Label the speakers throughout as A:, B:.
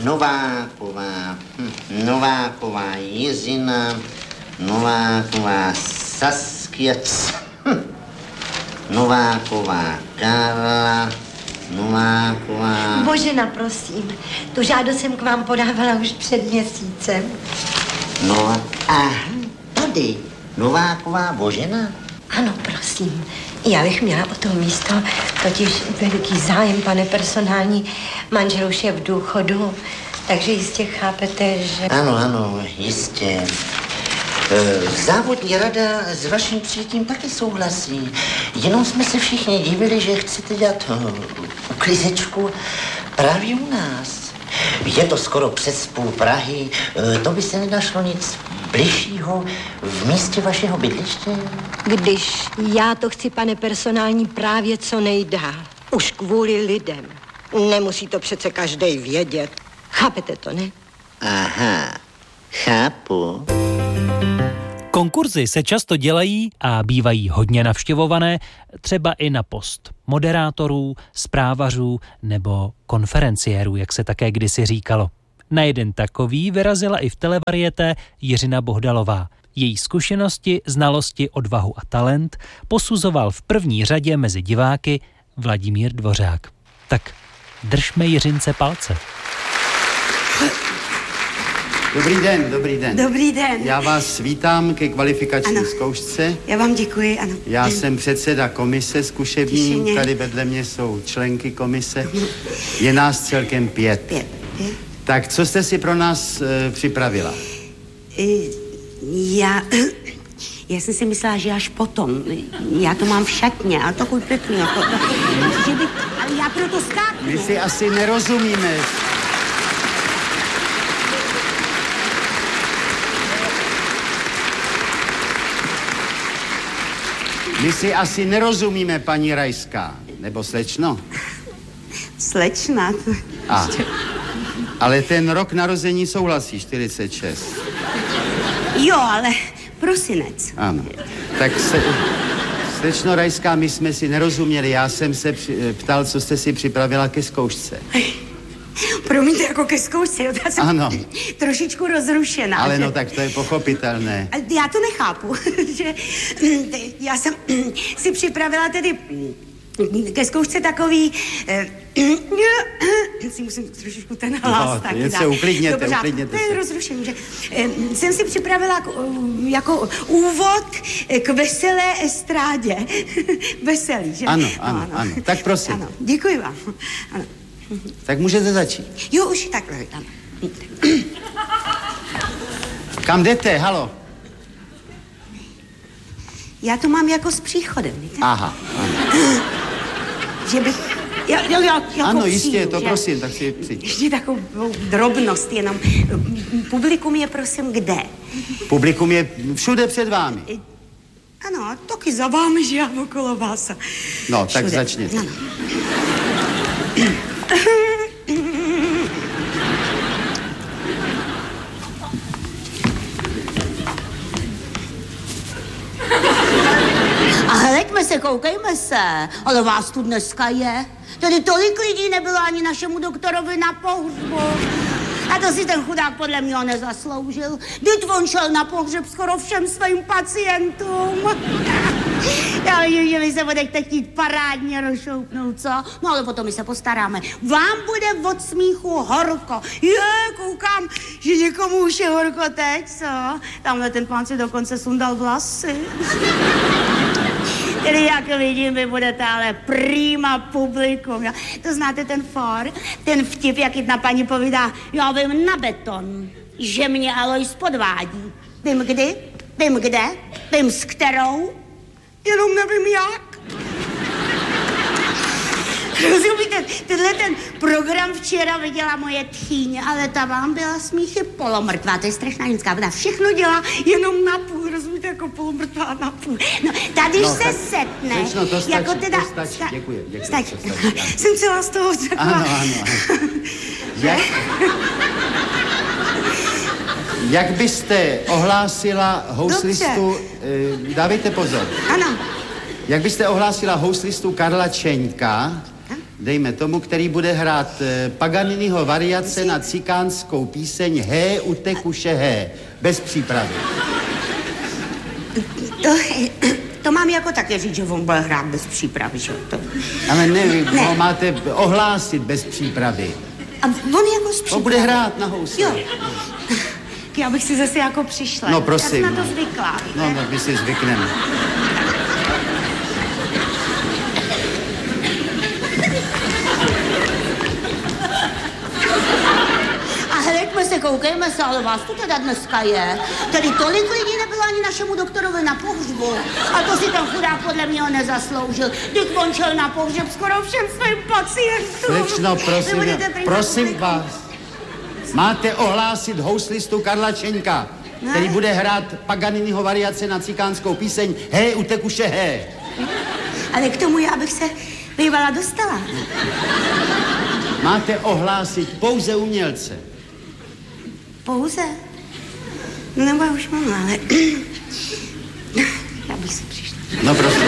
A: Nováková Jiřina, Nováková Saskia, Nováková Karla, Nováková...
B: Božena, prosím, tu žádost jsem k vám podávala už před měsícem.
A: Tady, Nováková Božena?
B: Ano, prosím. Já bych měla o to místo, totiž veliký zájem, pane personální. Manžel už je v důchodu, takže jistě chápete, že...
A: Ano, jistě. Závodní rada s vaším přijetím taky souhlasí. Jenom jsme se všichni divili, že chcete dělat uklizečku právě u nás. Je to skoro přes půl Prahy. To by se nenašlo nic bližšího v místě vašeho bydliště?
B: Když já to chci, pane personální, právě co nejdál. Už kvůli lidem. Nemusí to přece každej vědět. Chápete to, ne?
A: Aha, chápu.
C: Konkurzy se často dělají a bývají hodně navštěvované, třeba i na post moderátorů, zprávařů nebo konferenciérů, jak se také kdysi říkalo. Na jeden takový vyrazila i v televariété Jiřina Bohdalová. Její zkušenosti, znalosti, odvahu a talent posuzoval v první řadě mezi diváky Vladimír Dvořák. Tak držme Jiřince palce.
D: Dobrý den, dobrý den.
E: Dobrý den.
D: Já vás vítám ke kvalifikační zkoušce.
E: Já vám děkuji, ano.
D: Já jsem předseda komise zkušební, tady vedle mě jsou členky komise. Je nás celkem 5.
E: 5.
D: Tak co jste si pro nás připravila?
E: Já jsem si myslela, že až potom. Já to mám v šatně, ale takový pěkný. Ale já proto skáknu.
D: My si asi nerozumíme. My si asi nerozumíme, paní Rajská. Nebo slečno?
E: Slečna.
D: Ale ten rok narození souhlasí, 46.
E: Jo, ale prosinec.
D: Ano. Tak slečno Rajská, my jsme si nerozuměli. Já jsem se ptal, co jste si připravila ke zkoušce.
E: Promiňte, jako ke zkoušce, jo? Já jsem
D: ano.
E: Trošičku rozrušená.
D: Ale
E: že...
D: no, tak to je pochopitelné.
E: Já to nechápu, že já jsem si připravila tedy ke zkoušce takový... si musím trošičku ten hlas taky dát.
D: Se uklidněte,
E: Dobře,
D: uklidněte se.
E: To je rozrušení, že jsem si připravila jako úvod k veselé estrádě. Veselý, že?
D: Ano. Tak prosím.
E: Ano, děkuji vám. Ano.
D: Tak můžete začít.
E: Jo, už takhle, ano.
D: Kam jdete, halo?
E: Já to mám jako s příchodem, víte?
D: Aha, ano.
E: Že bych... Jako
D: ano, jistě,
E: přijdu,
D: to
E: že?
D: Prosím, tak si přijď.
E: Ještě takovou drobnost jenom. Publikum je prosím kde?
D: Publikum je všude před vámi.
E: Ano, taky za vámi, že já okolo vás.
D: No, tak
E: všude.
D: začněte.
E: Ano. A hleďme se, koukejme se, ale vás tu dneska je. Tady tolik lidí nebylo ani našemu doktorovi na pohřbu. A to si ten chudák podle mě nezasloužil. Vždyť on šel na pohřeb skoro všem svým pacientům. Já vím, že vy se budete chtít parádně rozšoupnout, co? No ale potom my se postaráme. Vám bude od smíchu horko. Koukám, že někomu už je horko teď, co? Tamhle ten pán si dokonce sundal vlasy. Tedy jak vidím, vy budete ale prima publikum. Jo? To znáte ten for? Ten vtip, jak jedna paní povídá, já vím na beton, že mě Alois podvádí. Vím kdy, vím kde, vím s kterou, jenom nevím jak. Rozumíte, tenhle ten program včera viděla moje tchýně, ale ta vám byla smíchy polomrtvá, to je strašná ženská, ona všechno dělá jenom na půl, rozumíte, jako polomrtvá na půl. No, tady no, se setne,
D: no, to stačí,
E: jako teda...
D: To stačí, děkuji.
E: Stačí. Jsem celá z toho taková...
D: Ano. Jak byste ohlásila houslistu... dávejte pozor.
E: Ano.
D: Jak byste ohlásila houslistu Karla Čeňka, dejme tomu, který bude hrát Paganiniho variace na cikánskou píseň Hé, utekuše hé, bez přípravy.
E: To mám jako také říct, že on bude hrát bez přípravy, že to...
D: Ale ne, ho máte ohlásit bez přípravy.
E: A on jako z přípravy.
D: On bude hrát na housle.
E: Jo. Já bych si zase jako přišla.
D: No prosím.
E: Já jsem na to zvyklá.
D: No, my si zvykneme.
E: A hleďme se, koukejme se, ale vás tu teda dneska je. Tady tolik lidí nebylo ani našemu doktorovi na pohřbu. A to si ten chudák podle mě nezasloužil. Když on šel na pohřeb skoro všem svým pacientům.
D: Slečno, prosím vás. Máte ohlásit houslistu Karla Čeňka, který bude hrát Paganiniho variace na cikánskou píseň Hé, utekuše hé.
E: Ale k tomu já bych se bývala dostala.
D: Máte ohlásit pouze umělce.
E: Pouze? No nebo já už mám, ale... Já bych si přišla.
D: No prosím.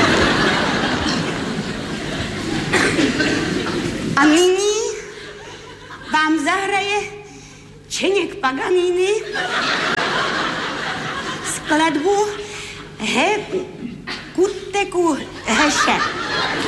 E: A nyní vám zahraje Čeněk Paganini skladbu He kuteku heše.